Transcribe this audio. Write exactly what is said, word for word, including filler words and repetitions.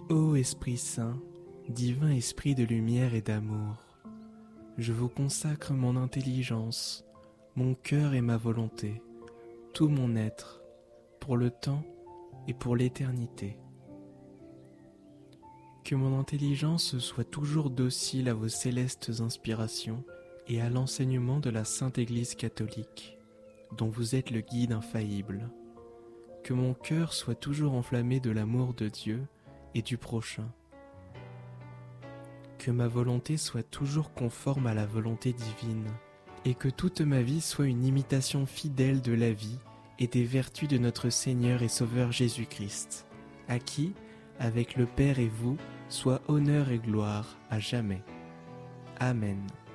Ô Esprit Saint, divin Esprit de lumière et d'amour, je vous consacre mon intelligence, mon cœur et ma volonté, tout mon être, pour le temps et pour l'éternité. Que mon intelligence soit toujours docile à vos célestes inspirations et à l'enseignement de la Sainte Église catholique, dont vous êtes le guide infaillible. Que mon cœur soit toujours enflammé de l'amour de Dieu et du prochain. Que ma volonté soit toujours conforme à la volonté divine, et que toute ma vie soit une imitation fidèle de la vie et des vertus de notre Seigneur et Sauveur Jésus-Christ, à qui, avec le Père et vous, soit honneur et gloire à jamais. Amen.